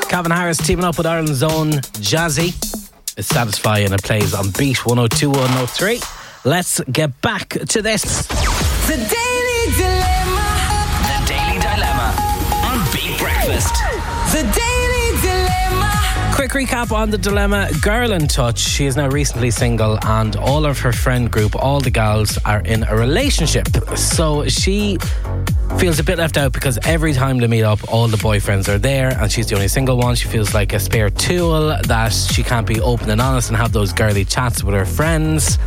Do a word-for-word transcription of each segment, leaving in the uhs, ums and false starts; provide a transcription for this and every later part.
Calvin Harris teaming up with Ireland's own Jazzy. It's Satisfy and it plays on Beat one oh two, one oh three. Let's get back to this. The Daily Dilemma. The Daily Dilemma on Beat Breakfast. The Daily Dilemma. Quick recap on the dilemma. Girl in touch. She is now recently single and all of her friend group, all the gals, are in a relationship. So she feels a bit left out because every time they meet up, all the boyfriends are there and she's the only single one. She feels like a spare tool, that she can't be open and honest and have those girly chats with her friends.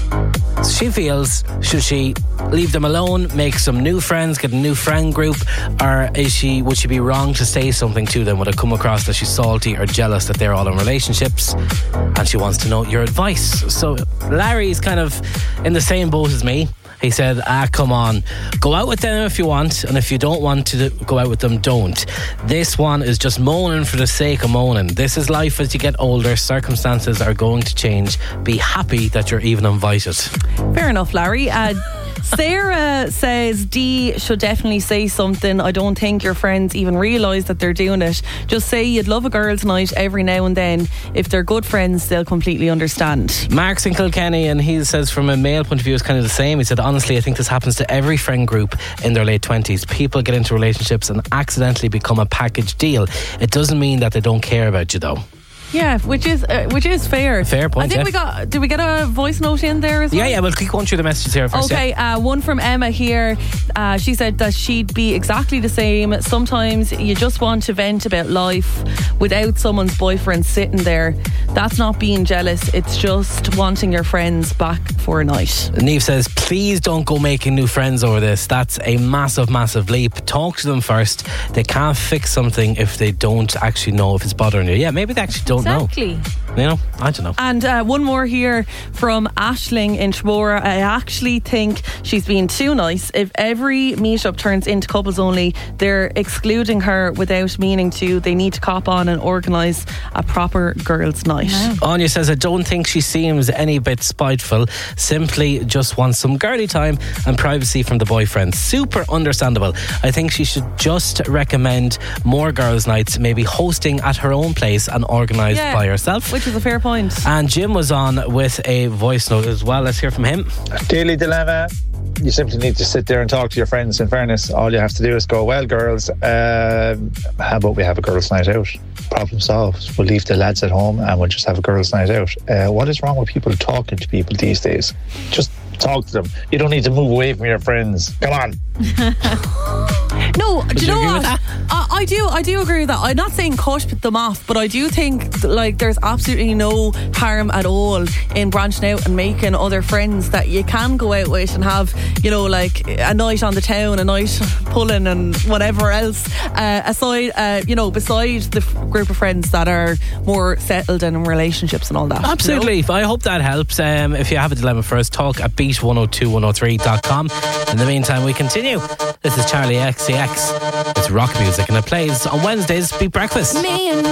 She feels, should she leave them alone, make some new friends, get a new friend group, or is she would she be wrong to say something to them? Would it come across that she's salty or jealous that they're all in relationships? And she wants to know your advice. So Larry's kind of in the same boat as me. He said, ah, come on, go out with them if you want, and if you don't want to go out with them, don't. This one is just moaning for the sake of moaning. This is life as you get older. Circumstances are going to change. Be happy that you're even invited. Fair enough, Larry. Uh, Sarah says Dee should definitely say something. I don't think your friends even realise that they're doing it. Just say you'd love a girls' night every now and then. If they're good friends, they'll completely understand. Mark's in Kilkenny and he says from a male point of view it's kind of the same. He said, honestly, I think this happens to every friend group in their late twenties. People get into relationships and accidentally become a package deal. It doesn't mean that they don't care about you though. Yeah, which is uh, which is fair. Fair point. I think yeah. we got. Did we get a voice note in there as well? Yeah, yeah. We'll keep going through the messages here first. Okay, yeah. uh, one from Emma here. Uh, she said that she'd be exactly the same. Sometimes you just want to vent about life without someone's boyfriend sitting there. That's not being jealous. It's just wanting your friends back for a night. Neve says, please don't go making new friends over this. That's a massive, massive leap. Talk to them first. They can't fix something if they don't actually know if it's bothering you. Yeah, maybe they actually don't Exactly. know. You know, I don't know. And uh, one more here from Aisling in Trevora. I actually think she's being too nice. If every meetup turns into couples only, they're excluding her without meaning to. They need to cop on and organise a proper girls' night. Yeah. Anya says, I don't think she seems any bit spiteful. Simply just wants some girly time and privacy from the boyfriend. Super understandable. I think she should just recommend more girls' nights, maybe hosting at her own place and organised Yeah, by herself. Which is a fair point. And Jim was on with a voice note as well. Let's hear from him. Daily Dilemma. You simply need to sit there and talk to your friends. In fairness, all you have to do is go, well, girls, uh, how about we have a girls' night out? Problem solved. We'll leave the lads at home and we'll just have a girls' night out. Uh, what is wrong with people talking to people these days? Just talk to them. You don't need to move away from your friends. Come on. No, do you you know agree what? with that? I, I do. I do agree with that. I'm not saying cut them off, but I do think like there's absolutely no harm at all in branching out and making other friends that you can go out with and have, you know, like a night on the town, a night pulling, and whatever else. Uh, aside, uh, you know, besides the f- group of friends that are more settled and in relationships and all that. Absolutely. You know? I hope that helps. Um, if you have a dilemma for us, talk at beat one oh two one oh three dot com. In the meantime, we continue. This is Charlie X C X. It's rock music and it plays on Wednesdays. Beat Breakfast. Me and